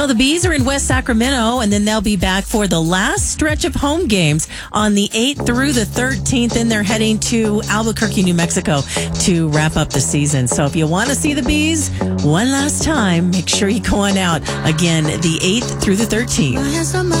Well, the Bees are in West Sacramento, and then they'll be back for the last stretch of home games on the 8th through the 13th. Then they're heading to Albuquerque, New Mexico to wrap up the season. So if you want to see the Bees one last time, make sure you go on out. Again, the 8th through the 13th.